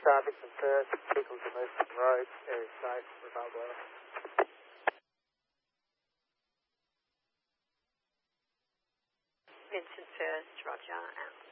Vincent First, vehicles are moving from roads, area safe, remote weather. Vincent First, Roger, out.